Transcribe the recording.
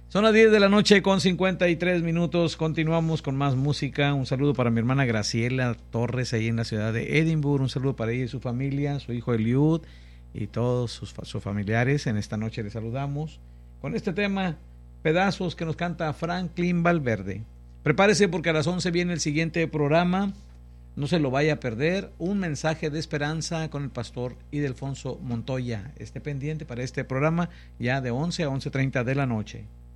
Son las 10 de la noche con 53 minutos. Continuamos con más música. Un saludo para mi hermana Graciela Torres, ahí en la ciudad de Edimburgo. Un saludo para ella y su familia, su hijo Eliud y todos sus familiares. En esta noche les saludamos con este tema, Pedazos, que nos canta Franklin Valverde. Prepárese porque a las 11 viene el siguiente programa. No se lo vaya a perder. Un mensaje de esperanza con el pastor Ildefonso Montoya. Esté pendiente para este programa ya de 11 a 11:30 de la noche.